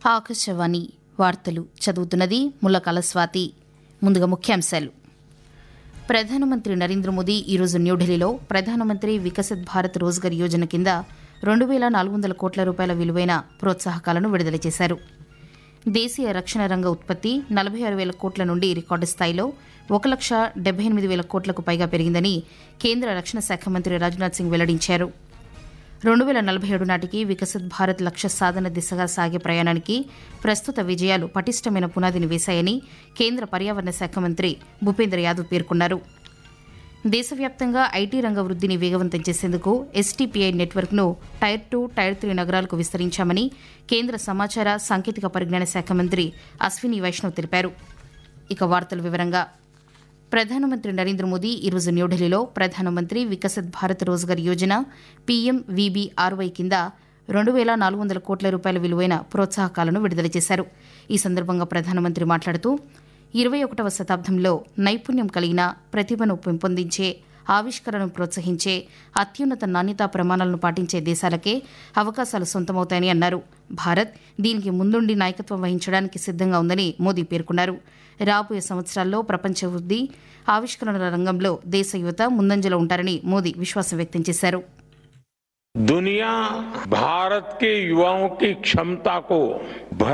ఆకాశవాణి వార్తలు చదువుతున్నది ముల్లకాల స్వాతి. ముందుగా ముఖ్యాంశాలు. ప్రధానమంత్రి నరేంద్ర మోదీ ఈరోజు న్యూఢిల్లీలో ప్రధానమంత్రి వికసిత్ భారత్ రోజ్గర్ యోజన కింద 2400 కోట్ల రూపాయల విలువైన ప్రోత్సాహకాలను విడుదల చేశారు. దేశీయ రక్షణ రంగ ఉత్పత్తి 46,000 కోట్ల నుండి రికార్డు స్థాయిలో 1,78,000 కోట్లకు పైగా పెరిగిందని కేంద్ర రక్షణ శాఖ మంత్రి రాజ్నాథ్ సింగ్ వెల్లడించారు. 2047 నాటికి వికసిత్ భారత్ లక్ష్య సాధన దిశగా సాగే ప్రయాణానికి ప్రస్తుత విజయాలు పటిష్టమైన పునాదిని వేశాయని కేంద్ర పర్యావరణ శాఖ మంత్రి భూపేంద్ర యాదవ్ పేర్కొన్నారు. దేశవ్యాప్తంగా ఐటీ రంగ వృద్దిని వేగవంతం చేసేందుకు ఎస్టీపీఐ నెట్వర్క్ను టైర్ 2, టైర్ 3 నగరాలకు విస్తరించామని కేంద్ర సమాచార సాంకేతిక పరిజ్ఞాన శాఖ మంత్రి అశ్విని వైష్ణవ్ తెలిపారు. ఇక వార్తల వివరంగా. ప్రధానమంత్రి నరేంద్ర మోదీ ఈరోజు న్యూఢిల్లీలో ప్రధానమంత్రి వికసిత్ భారత్ రోజ్గర్ యోజన PMVBRY కింద 2400 కోట్ల రూపాయల విలువైన ప్రోత్సాహకాలను విడుదల చేశారు. ఈ సందర్భంగా ప్రధానమంత్రి మాట్లాడుతూ 21వ శతాబ్దంలో నైపుణ్యం కలిగిన, ప్రతిభను పెంపొందించే, ఆవిష్కరణను ప్రోత్సహించే, అత్యున్నత నాణ్యతా ప్రమాణాలను పాటించే దేశాలకే అవకాశాలు సొంతమవుతాయని అన్నారు. భారత్ దీనికి ముందుండి నాయకత్వం వహించడానికి సిద్దంగా ఉందని మోదీ పేర్కొన్నారు. రాబోయే సంవత్సరాల్లో ప్రపంచ వృద్ధి, ఆవిష్కరణల రంగంలో దేశ యువత ముందంజలో ఉంటారని మోదీ విశ్వాసం వ్యక్తం చేశారు. दुनिया भारत के युवाओं की क्षमता को